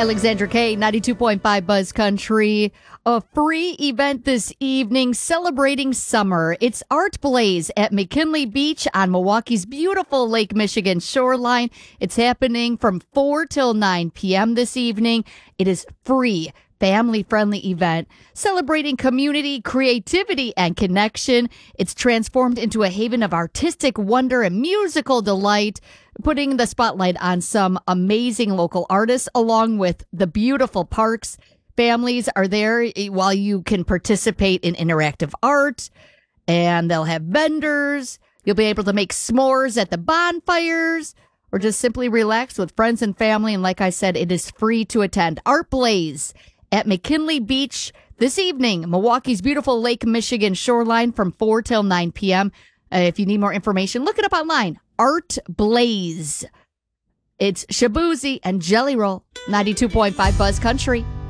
Alexandra K, 92.5 Buzz Country. A free event this evening celebrating summer. It's Art Blaze at McKinley Beach on Milwaukee's beautiful Lake Michigan shoreline. It's happening from 4 till 9 p.m. this evening. It is free. Family-friendly event celebrating community, creativity, and connection. It's transformed into a haven of artistic wonder and musical delight, putting the spotlight on some amazing local artists along with the beautiful parks. Families are there while you can participate in interactive art, and they'll have vendors. You'll be able to make s'mores at the bonfires or just simply relax with friends and family. And like I said, it is free to attend. Art Blaze at McKinley Beach this evening, Milwaukee's beautiful Lake Michigan shoreline from 4 till 9 p.m. If you need more information, look it up online. Art Blaze. It's Shaboozey and Jelly Roll, 92.5 Buzz Country.